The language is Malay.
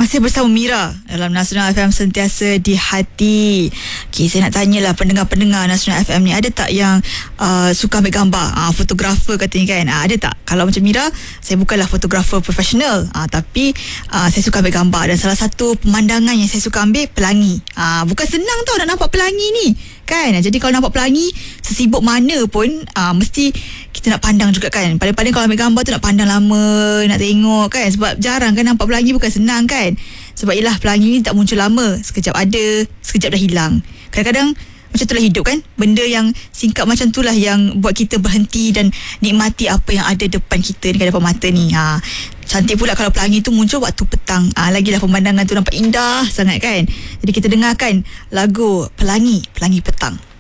Masih bersama Mira dalam Nasional FM Sentiasa di Hati. Okay, saya nak tanyalah pendengar-pendengar Nasional FM ni, ada tak yang suka ambil gambar? Fotografer katanya kan. Ada tak? Kalau macam Mira, saya bukanlah fotografer profesional, tapi saya suka ambil gambar. Dan salah satu pemandangan yang saya suka ambil, pelangi. Bukan senang tau nak nampak pelangi ni kan. Jadi kalau nampak pelangi, sesibuk mana pun mesti kita nak pandang juga kan. Paling-paling kalau ambil gambar tu nak pandang lama, nak tengok kan. Sebab jarang kan nampak pelangi, bukan senang kan. Sebab yelah, pelangi ni tak muncul lama. Sekejap ada, sekejap dah hilang. Kadang-kadang macam itulah hidup kan. Benda yang singkat macam itulah yang buat kita berhenti dan nikmati apa yang ada depan kita dekat depan mata ni. Cantik pula kalau pelangi tu muncul waktu petang. Lagilah pemandangan tu nampak indah sangat kan. Jadi kita dengarkan lagu Pelangi, Pelangi Petang.